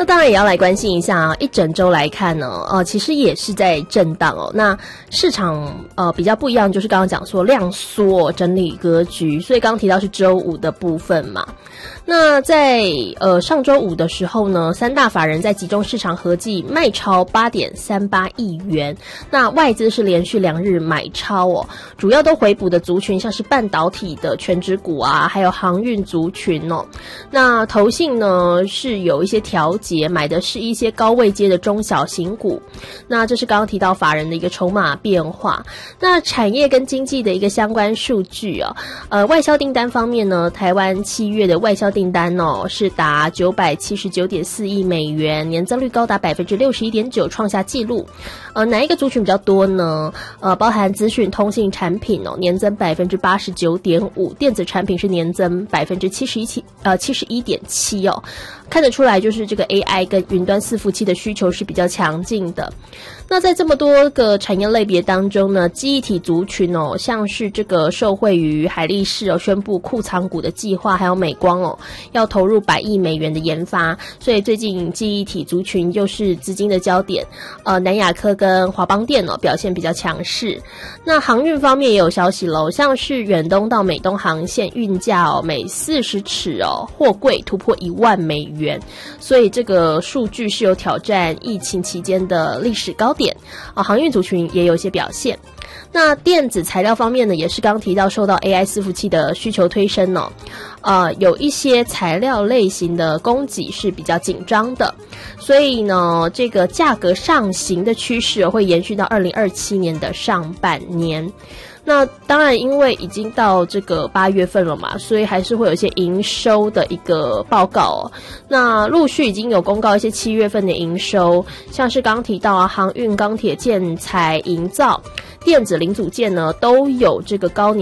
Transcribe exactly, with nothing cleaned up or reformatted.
当然也要来关心一下啊，一整周来看呢，呃，其实也是在震荡哦。那市场呃比较不一样，就是刚刚讲说量缩整理格局，所以刚刚提到是周五的部分嘛。那在呃上周五的时候呢，三大法人在集中市场合计卖超 八点三八亿元，那外资是连续两日买超哦，主要都回补的族群像是半导体的全指股啊，还有航运族群哦。那投信呢是有一些调节，买的是一些高位阶的中小型股，那这是刚刚提到法人的一个筹码变化。那产业跟经济的一个相关数据啊，呃外销订单方面呢，台湾七月的外销订单哦是达 九百七十九点四亿美元，年增率高达 百分之六十一点九， 创下纪录。呃哪一个族群比较多呢？呃包含资讯通信产品哦，年增 百分之八十九点五， 电子产品是年增 百分之七十一 呃 七十一点七 哦。看得出来就是这个 A I 跟云端伺服器的需求是比较强劲的。那在这么多个产业类别当中呢，记忆体族群哦，像是这个受惠于海力士哦宣布库藏股的计划，还有美光哦要投入百亿美元的研发，所以最近记忆体族群又是资金的焦点。呃，南亚科跟华邦电哦表现比较强势。那航运方面也有消息喽，像是远东到美东航线运价哦每四十尺哦货柜突破一万美元，所以这个数据是有挑战疫情期间的历史高点啊。航运族群也有一些表现。那电子材料方面呢，也是刚提到受到 A I 伺服器的需求推升哦，呃，有一些材料类型的供给是比较紧张的，所以呢，这个价格上行的趋势会延续到二零二七年的上半年。那当然因为已经到这个八月份了嘛，所以还是会有一些营收的一个报告哦。那陆续已经有公告一些七月份的营收，像是刚提到啊，航运、钢铁、建材、营造、电子零组件呢都有这个高年